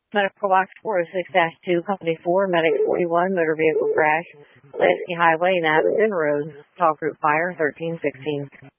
Medical Box 406-2, Company 4, Medic 41, motor vehicle crash, Lansky Highway, Navajo Road, Talk Group Fire, 1316.